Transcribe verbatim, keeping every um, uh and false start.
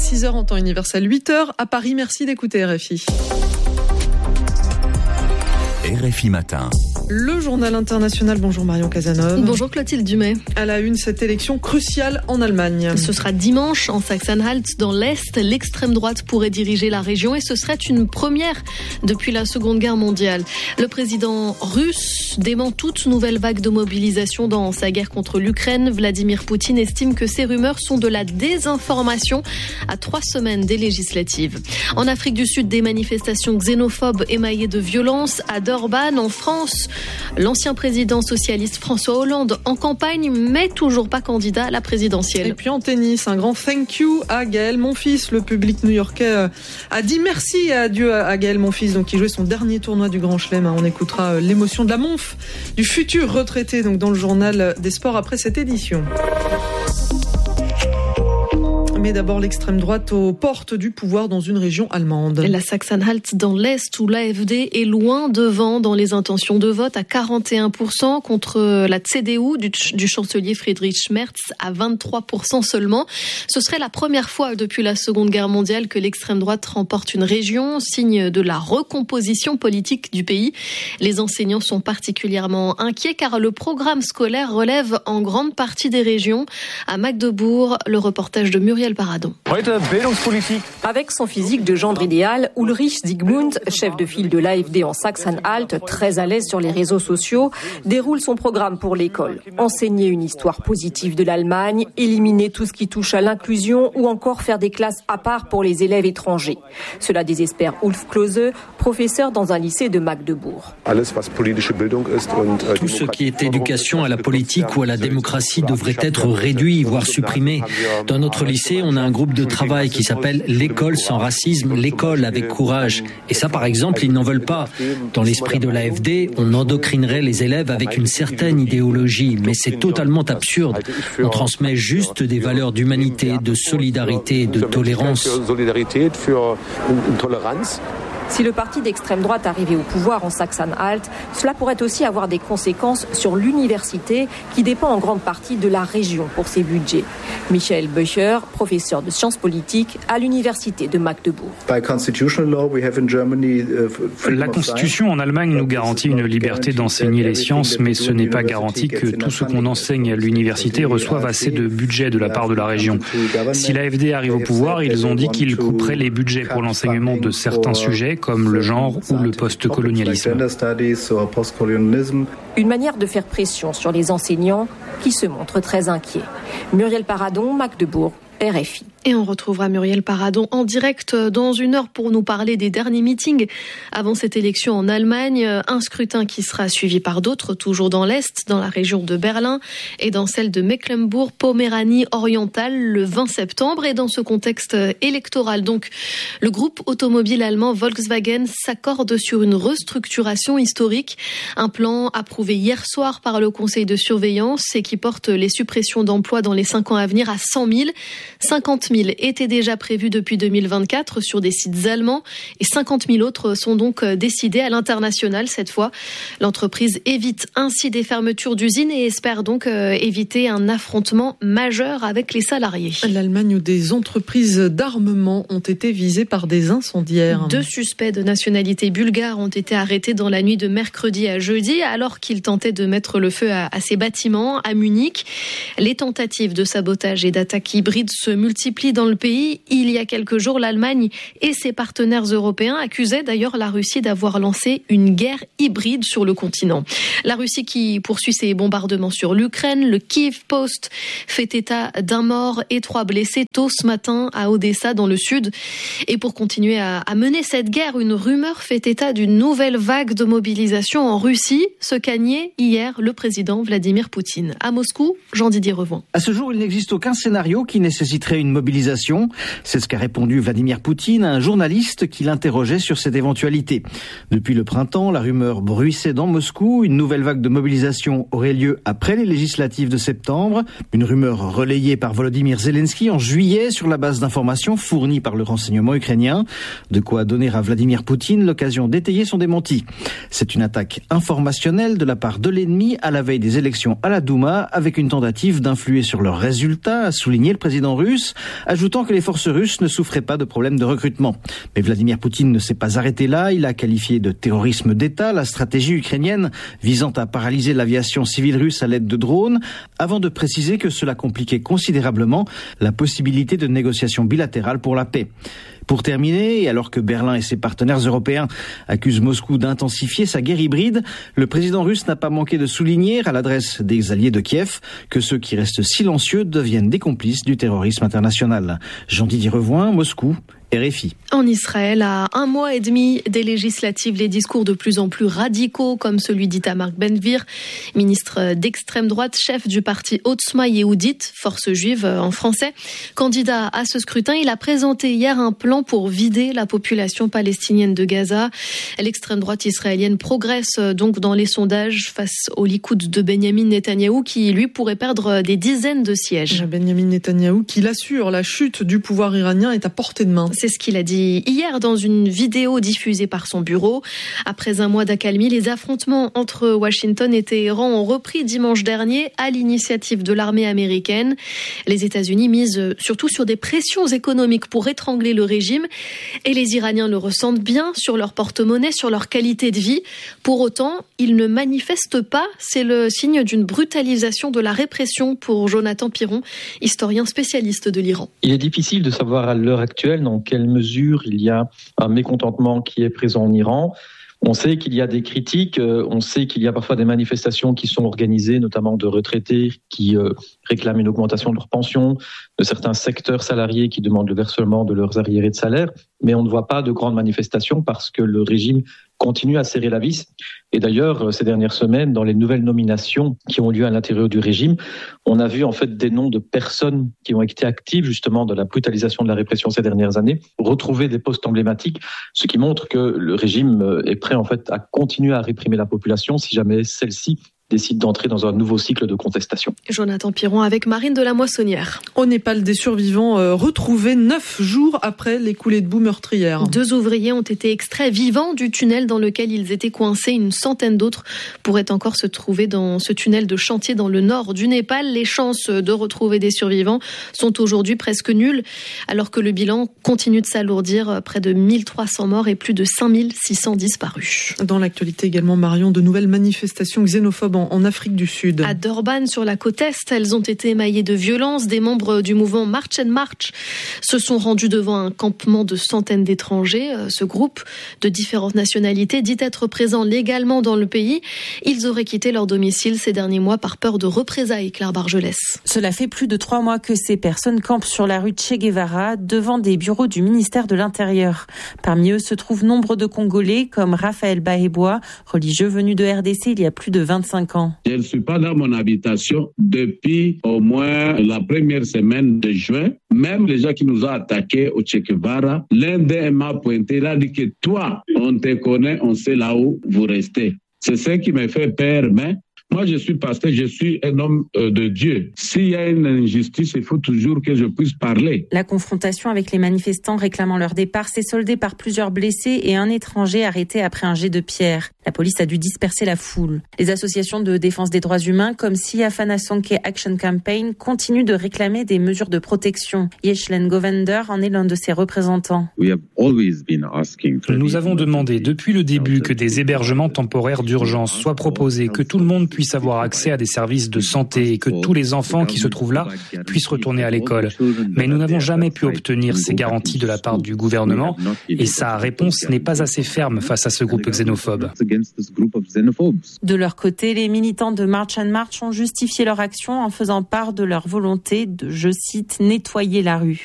six heures en temps universel, huit heures à Paris. Merci d'écouter R F I. R F I Matin. Le journal international. Bonjour Marion Cazeneuve. Bonjour Clotilde Dumay. À la une, cette élection cruciale en Allemagne. Ce sera dimanche en Sachsen-Anhalt, dans l'Est. L'extrême droite pourrait diriger la région et ce serait une première depuis la Seconde Guerre mondiale. Le président russe dément toute nouvelle vague de mobilisation dans sa guerre contre l'Ukraine. Vladimir Poutine estime que ces rumeurs sont de la désinformation à trois semaines des législatives. En Afrique du Sud, des manifestations xénophobes émaillées de violence. À Durban, en France, l'ancien président socialiste François Hollande en campagne, mais toujours pas candidat à la présidentielle. Et puis en tennis, un grand thank you à Gaël Monfils. Le public new-yorkais a dit merci et adieu à Gaël Monfils, donc qui jouait son dernier tournoi du Grand Chelem. On écoutera l'émotion de la Monf, du futur retraité, donc dans le journal des sports après cette édition. Mais d'abord l'extrême droite aux portes du pouvoir dans une région allemande. La Sachsen-Anhalt dans l'Est où l'A F D est loin devant dans les intentions de vote à quarante et un pour cent contre la C D U du, du chancelier Friedrich Merz à vingt-trois pour cent seulement. Ce serait la première fois depuis la Seconde Guerre mondiale que l'extrême droite remporte une région, signe de la recomposition politique du pays. Les enseignants sont particulièrement inquiets car le programme scolaire relève en grande partie des régions. À Magdebourg, le reportage de Muriel Paradon. Avec son physique de gendre idéal, Ulrich Siegmund, chef de file de l'A F D en Sachsen-Anhalt, très à l'aise sur les réseaux sociaux, déroule son programme pour l'école. Enseigner une histoire positive de l'Allemagne, éliminer tout ce qui touche à l'inclusion ou encore faire des classes à part pour les élèves étrangers. Cela désespère Ulf Klose, professeur dans un lycée de Magdebourg. Tout ce qui est éducation à la politique ou à la démocratie devrait être réduit, voire supprimé. Dans notre lycée, on a un groupe de travail qui s'appelle l'école sans racisme, l'école avec courage. Et ça, par exemple, ils n'en veulent pas. Dans l'esprit de l'A F D, on endoctrinerait les élèves avec une certaine idéologie, mais c'est totalement absurde. On transmet juste des valeurs d'humanité, de solidarité et de tolérance. Si le parti d'extrême droite arrivait au pouvoir en Sachsen-Anhalt, cela pourrait aussi avoir des conséquences sur l'université qui dépend en grande partie de la région pour ses budgets. Michael Böcher, professeur de sciences politiques à l'université de Magdebourg. La Constitution en Allemagne nous garantit une liberté d'enseigner les sciences, mais ce n'est pas garanti que tout ce qu'on enseigne à l'université reçoive assez de budget de la part de la région. Si l'A F D arrive au pouvoir, ils ont dit qu'ils couperaient les budgets pour l'enseignement de certains sujets, comme le genre ou le post-colonialisme. Une manière de faire pression sur les enseignants qui se montrent très inquiets. Muriel Paradon, Magdebourg, R F I. Et on retrouvera Muriel Paradon en direct dans une heure pour nous parler des derniers meetings avant cette élection en Allemagne. Un scrutin qui sera suivi par d'autres, toujours dans l'Est, dans la région de Berlin et dans celle de Mecklembourg-Poméranie-Orientale le vingt septembre. Et dans ce contexte électoral, donc, le groupe automobile allemand Volkswagen s'accorde sur une restructuration historique. Un plan approuvé hier soir par le conseil de surveillance et qui porte les suppressions d'emplois dans les cinq ans à venir à cent mille. cinquante mille étaient déjà prévus depuis deux mille vingt-quatre sur des sites allemands et cinquante mille autres sont donc décidés à l'international cette fois. L'entreprise évite ainsi des fermetures d'usines et espère donc éviter un affrontement majeur avec les salariés. L'Allemagne où des entreprises d'armement ont été visées par des incendiaires. Deux suspects de nationalité bulgare ont été arrêtés dans la nuit de mercredi à jeudi alors qu'ils tentaient de mettre le feu à, à ces bâtiments à Munich. Les tentatives de sabotage et d'attaque hybride se multiplient dans le pays. Il y a quelques jours, l'Allemagne et ses partenaires européens accusaient d'ailleurs la Russie d'avoir lancé une guerre hybride sur le continent. La Russie qui poursuit ses bombardements sur l'Ukraine. Le Kiev Post fait état d'un mort et trois blessés tôt ce matin à Odessa dans le sud. Et pour continuer à, à mener cette guerre, une rumeur fait état d'une nouvelle vague de mobilisation en Russie, ce qu'a nié hier le président Vladimir Poutine. À Moscou, Jean-Didier Revoin. À ce jour, il n'existe aucun scénario qui nécessiterait une mobilisation. C'est ce qu'a répondu Vladimir Poutine à un journaliste qui l'interrogeait sur cette éventualité. Depuis le printemps, la rumeur bruissait dans Moscou. Une nouvelle vague de mobilisation aurait lieu après les législatives de septembre. Une rumeur relayée par Volodymyr Zelensky en juillet sur la base d'informations fournies par le renseignement ukrainien. De quoi donner à Vladimir Poutine l'occasion d'étayer son démenti. C'est une attaque informationnelle de la part de l'ennemi à la veille des élections à la Douma avec une tentative d'influer sur leurs résultats, a souligné le président russe, ajoutant que les forces russes ne souffraient pas de problèmes de recrutement. Mais Vladimir Poutine ne s'est pas arrêté là. Il a qualifié de terrorisme d'État la stratégie ukrainienne visant à paralyser l'aviation civile russe à l'aide de drones, avant de préciser que cela compliquait considérablement la possibilité de négociations bilatérales pour la paix. Pour terminer, et alors que Berlin et ses partenaires européens accusent Moscou d'intensifier sa guerre hybride, le président russe n'a pas manqué de souligner à l'adresse des alliés de Kiev que ceux qui restent silencieux deviennent des complices du terrorisme international. Jean-Didier Revoin, Moscou, R F I. En Israël, à un mois et demi des législatives, les discours de plus en plus radicaux, comme celui d'Itamar Ben-Gvir, ministre d'extrême droite, chef du parti Otzma Yehudit, force juive en français. Candidat à ce scrutin, il a présenté hier un plan pour vider la population palestinienne de Gaza. L'extrême droite israélienne progresse donc dans les sondages face au Likoud de Benyamin Netanyahou, qui lui pourrait perdre des dizaines de sièges. Benyamin Netanyahou qui l'assure, la chute du pouvoir iranien est à portée de main. C'est ce qu'il a dit hier dans une vidéo diffusée par son bureau. Après un mois d'accalmie, les affrontements entre Washington et Téhéran ont repris dimanche dernier à l'initiative de l'armée américaine. Les États-Unis misent surtout sur des pressions économiques pour étrangler le régime et les Iraniens le ressentent bien sur leur porte-monnaie, sur leur qualité de vie. Pour autant, ils ne manifestent pas. C'est le signe d'une brutalisation de la répression pour Jonathan Piron, historien spécialiste de l'Iran. Il est difficile de savoir à l'heure actuelle dans quelle mesure il y a un mécontentement qui est présent en Iran. On sait qu'il y a des critiques, on sait qu'il y a parfois des manifestations qui sont organisées, notamment de retraités qui euh, réclament une augmentation de leur pension, de certains secteurs salariés qui demandent le versement de leurs arriérés de salaire, mais on ne voit pas de grandes manifestations parce que le régime continue à serrer la vis. Et d'ailleurs, ces dernières semaines, dans les nouvelles nominations qui ont lieu à l'intérieur du régime, on a vu en fait des noms de personnes qui ont été actives justement de la brutalisation de la répression ces dernières années, retrouver des postes emblématiques, ce qui montre que le régime est prêt en fait à continuer à réprimer la population si jamais celle-ci décide d'entrer dans un nouveau cycle de contestation. Jonathan Piron avec Marine de la Moissonnière. Au Népal, des survivants euh, retrouvés neuf jours après les coulées de boue meurtrières. Deux ouvriers ont été extraits vivants du tunnel dans lequel ils étaient coincés. Une centaine d'autres pourraient encore se trouver dans ce tunnel de chantier dans le nord du Népal. Les chances de retrouver des survivants sont aujourd'hui presque nulles, alors que le bilan continue de s'alourdir. Près de mille trois cents morts et plus de cinq mille six cents disparus. Dans l'actualité également, Marion, de nouvelles manifestations xénophobes en Afrique du Sud. À Durban, sur la côte Est, elles ont été émaillées de violence. Des membres du mouvement March and March se sont rendus devant un campement de centaines d'étrangers. Ce groupe de différentes nationalités dit être présent légalement dans le pays. Ils auraient quitté leur domicile ces derniers mois par peur de représailles, Claire Bargelès. Cela fait plus de trois mois que ces personnes campent sur la rue Che Guevara devant des bureaux du ministère de l'Intérieur. Parmi eux se trouvent nombre de Congolais comme Raphaël Bahebois, religieux venu de R D C il y a plus de vingt-cinq ans. Je ne suis pas dans mon habitation depuis au moins la première semaine de juin. Même les gens qui nous ont attaqués au Che Guevara, l'un d'eux m'a pointé, il a dit que toi, on te connaît, on sait là où vous restez. C'est ça qui me fait peur, mais moi, je suis pasteur, je suis un homme euh, de Dieu. S'il y a une injustice, il faut toujours que je puisse parler. La confrontation avec les manifestants réclamant leur départ s'est soldée par plusieurs blessés et un étranger arrêté après un jet de pierre. La police a dû disperser la foule. Les associations de défense des droits humains comme Siafana Sonke Action Campaign continuent de réclamer des mesures de protection. Yeshlen Govender en est l'un de ses représentants. Nous avons demandé depuis le début que des hébergements temporaires d'urgence soient proposés, que tout le monde puisse avoir accès à des services de santé et que tous les enfants qui se trouvent là puissent retourner à l'école. Mais nous n'avons jamais pu obtenir ces garanties de la part du gouvernement et sa réponse n'est pas assez ferme face à ce groupe xénophobe. De leur côté, les militants de March and March ont justifié leur action en faisant part de leur volonté de, je cite, nettoyer la rue.